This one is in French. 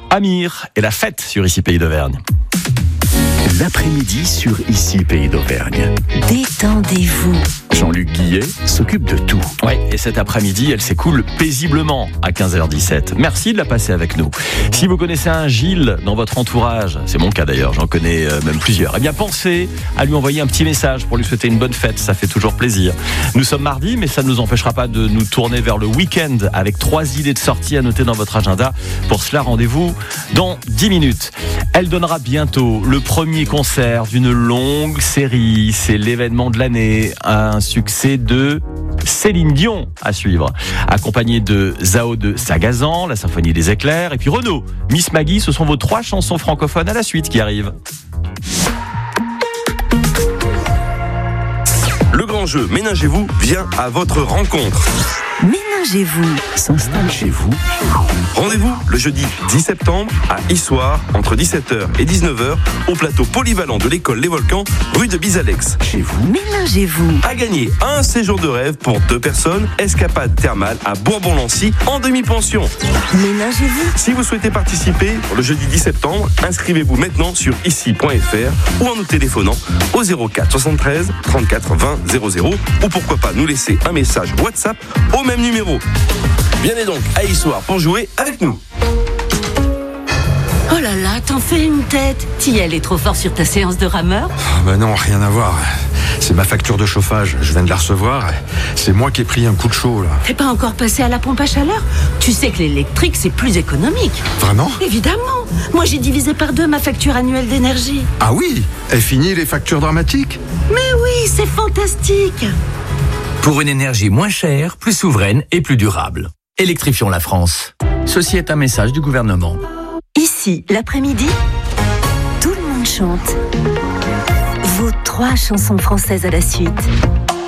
Amir et la fête sur Ici Pays d'Auvergne. L'après-midi sur Ici Pays d'Auvergne. Détendez-vous. Jean-Luc Guillet s'occupe de tout. Oui, et cet après-midi, elle s'écoule paisiblement à 15h17. Merci de la passer avec nous. Si vous connaissez un Gilles dans votre entourage, c'est mon cas d'ailleurs, j'en connais même plusieurs, eh bien pensez à lui envoyer un petit message pour lui souhaiter une bonne fête, ça fait toujours plaisir. Nous sommes mardi, mais ça ne nous empêchera pas de nous tourner vers le week-end avec 3 idées de sortie à noter dans votre agenda. Pour cela, rendez-vous dans 10 minutes. Elle donnera bientôt le premier concert d'une longue série. C'est l'événement de l'année, un succès de Céline Dion à suivre, accompagné de Zao de Sagazan, la symphonie des éclairs, et puis Renaud, Miss Maggie. Ce sont vos 3 chansons francophones à la suite qui arrivent. Le grand jeu Ménagez-vous vient à votre rencontre. Ménagez-vous S'installe chez vous. Rendez-vous le jeudi 10 septembre à Issoire entre 17h et 19h au plateau polyvalent de l'école Les Volcans, rue de Bizalex. Chez vous. Ménagez-vous. À gagner un séjour de rêve pour 2 personnes, escapade thermale à Bourbon-Lancy en demi-pension. Ménagez-vous. Si vous souhaitez participer le jeudi 10 septembre, inscrivez-vous maintenant sur ici.fr ou en nous téléphonant au 04 73 34 20 00 ou pourquoi pas nous laisser un message WhatsApp au même numéro. Venez donc à Issoire pour jouer avec nous. Oh là là, t'en fais une tête. T'y est trop fort sur ta séance de rameur. Ben non, rien à voir. C'est ma facture de chauffage, je viens de la recevoir. C'est moi qui ai pris un coup de chaud, là. T'es pas encore passé à la pompe à chaleur? Tu sais que l'électrique, c'est plus économique. Vraiment? Évidemment. Moi, j'ai divisé par 2 ma facture annuelle d'énergie. Ah oui? Et fini les factures dramatiques? Mais oui, c'est fantastique. Pour une énergie moins chère, plus souveraine et plus durable. Électrifions la France. Ceci est un message du gouvernement. Ici, l'après-midi, tout le monde chante. Vos 3 chansons françaises à la suite.